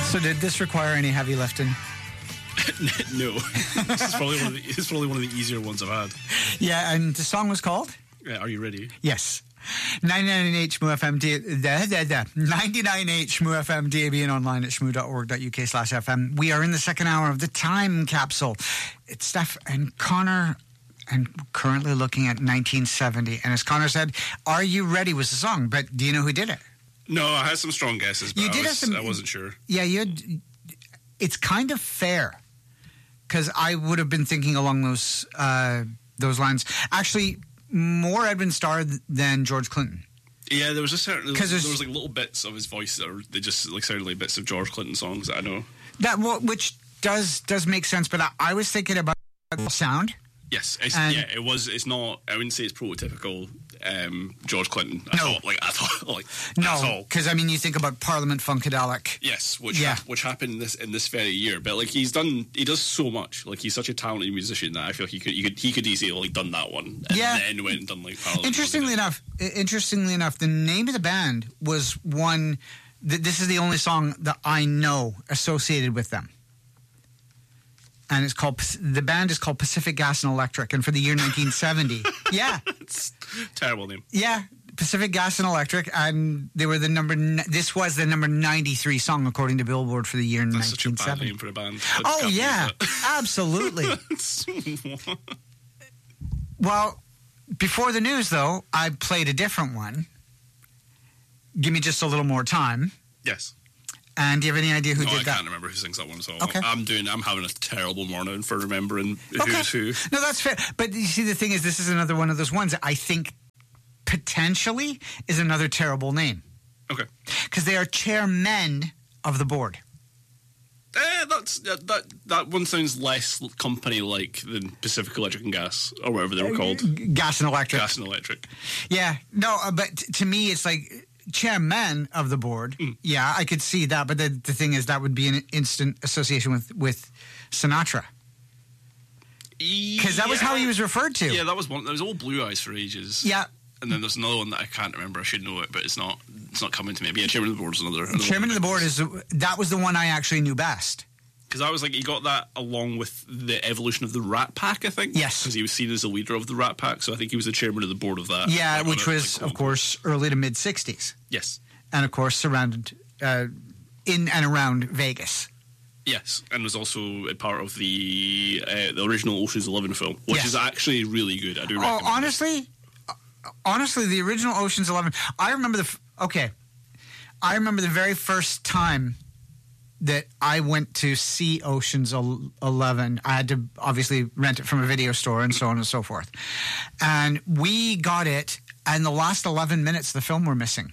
So did this require any heavy lifting? No. It's probably one of the easier ones I've had. Yeah, and the song was called? Are you ready? Yes. 99H Shmoo FM, 99H Shmoo FM, DAB, and online at shmoo.org.uk/FM. We are in the second hour of the Time Capsule. It's Steph and Connor, and currently looking at 1970. And as Connor said, Are You Ready was the song, but do you know who did it? No, I had some strong guesses, but I wasn't sure. Yeah, it's kind of fair, because I would have been thinking along those lines. Actually, more Edwin Starr than George Clinton. Yeah, there was there was like little bits of his voice that they just like sounded like bits of George Clinton songs that I know. Which does make sense, but I was thinking about the sound. Yes, it was. It's not. I wouldn't say it's prototypical George Clinton. At all. No, because I mean, you think about Parliament Funkadelic. Yes, which happened in this very year. But like he does so much. Like he's such a talented musician that I feel he could easily done that one. And then went and done like Parliament. Interestingly enough, the name of the band was one. This is the only song that I know associated with them. And the band is called Pacific Gas and Electric, and for the year 1970. Yeah. It's a terrible name. Yeah, Pacific Gas and Electric, and they were this was the number 93 song according to Billboard for the year 1970. That's such a bad name for a band. Oh, yeah, absolutely. Well, before the news, though, I played a different one. Give me just a little more time. Yes. And do you have any idea who did that? I can't remember who sings that one. So okay. I'm having a terrible morning for remembering who's who. No, that's fair. But you see, the thing is, this is another one of those ones that I think potentially is another terrible name. Okay. Because they are chairmen of the board. That one sounds less company-like than Pacific Electric and Gas, or whatever they were called. Gas and Electric. Gas and Electric. Yeah. No, but to me, it's like chairman of the board. Yeah, I could see that. But the thing is, that would be an instant association with Sinatra. Because that was how he was referred to. Yeah, that was one. There was Old Blue Eyes for ages. Yeah. And then there's another one that I can't remember. I should know it, but it's not coming to me. But yeah, Chairman of the Board is another Chairman of the Board that was the one I actually knew best. Because I was like, he got that along with the evolution of the Rat Pack, I think. Yes. Because he was seen as the leader of the Rat Pack, so I think he was the chairman of the board of that. Yeah, which was, of course, early to mid-'60s. Yes. And, of course, surrounded in and around Vegas. Yes, and was also a part of the original Ocean's 11 film, which is actually really good. I do recommend it. Honestly, the original Ocean's 11, I remember the very first time that I went to see Ocean's 11. I had to obviously rent it from a video store and so on and so forth. And we got it, and the last 11 minutes of the film were missing.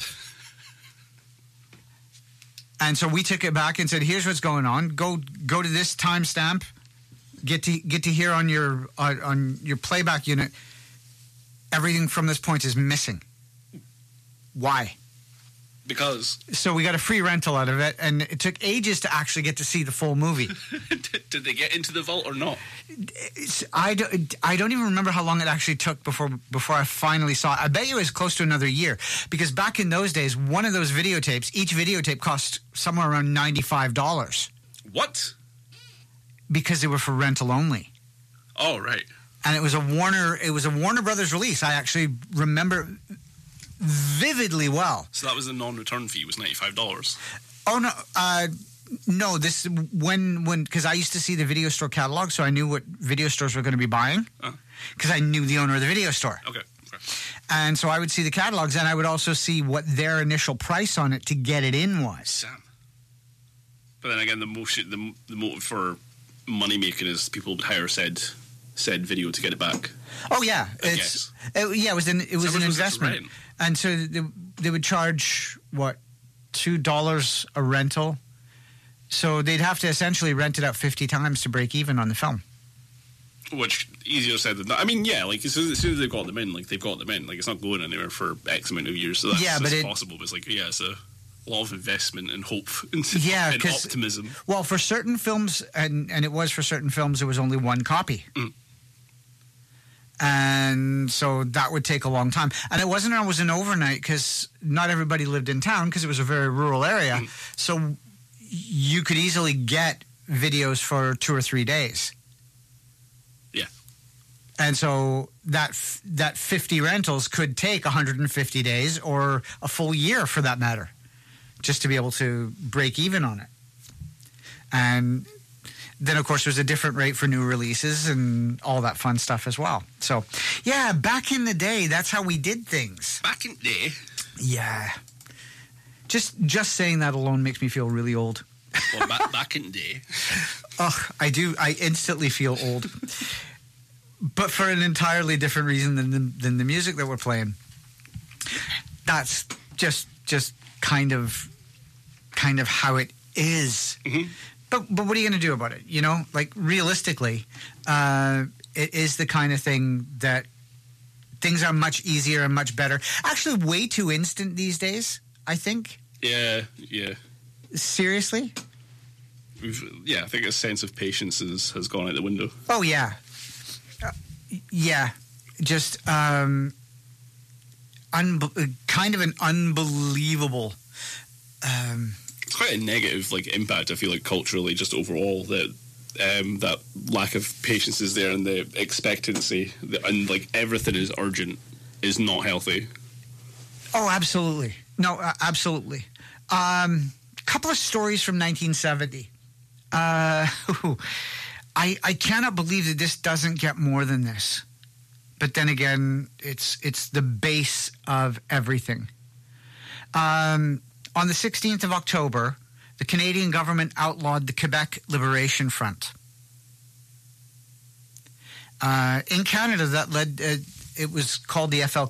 And so we took it back and said, here's what's going on. Go to this timestamp. Get to hear on your playback unit. Everything from this point is missing. Why? Because. So we got a free rental out of it, and it took ages to actually get to see the full movie. Did they get into the vault or not? I don't even remember how long it actually took before I finally saw it. I bet you it was close to another year, because back in those days, one of those videotapes, each videotape cost somewhere around $95. What? Because they were for rental only. Oh, right. And it was a Warner Brothers release. I actually remember vividly well. So that was the non-return fee, was $95. Oh no, no. This when because I used to see the video store catalog, so I knew what video stores were going to be buying because I knew the owner of the video store. Okay. And so I would see the catalogs, and I would also see what their initial price on it to get it in was. Sam. But then again, the motive for money making is people would hire said video to get it back. Oh yeah, it was an investment. And so they would charge, what, $2 a rental? So they'd have to essentially rent it out 50 times to break even on the film. Which, easier said than that. I mean, yeah, like, as soon as they've got them in, like, they've got them in. Like, it's not going anywhere for X amount of years. So that's possible. But it's like, yeah, it's a lot of investment and hope and optimism. Well, for certain films, and it was for certain films, there was only one copy. Mm. And so that would take a long time. And it wasn't always an overnight because not everybody lived in town because it was a very rural area. Mm. So you could easily get videos for 2 or 3 days. Yeah. And so that 50 rentals could take 150 days or a full year for that matter, just to be able to break even on it. And then, of course, there's a different rate for new releases and all that fun stuff as well. So, yeah, back in the day, that's how we did things. Back in the day? Yeah. Just saying that alone makes me feel really old. Well, back in the day. Oh, I do. I instantly feel old. But for an entirely different reason than the music that we're playing. That's just kind of how it is. Mm-hmm. But what are you going to do about it? You know, like realistically, it is the kind of thing that things are much easier and much better. Actually, way too instant these days, I think. Yeah. Seriously? I think a sense of patience has gone out the window. Oh, yeah. Yeah. Just kind of an unbelievable... it's quite a negative impact, I feel like, culturally, just overall, that that lack of patience is there, and the expectancy, and everything is urgent, is not healthy. Oh, absolutely. No, absolutely. Couple of stories from 1970. I cannot believe that this doesn't get more than this. But then again, it's the base of everything. On the 16th of October, the Canadian government outlawed the Quebec Liberation Front. In Canada, that led... it was called the FLQ.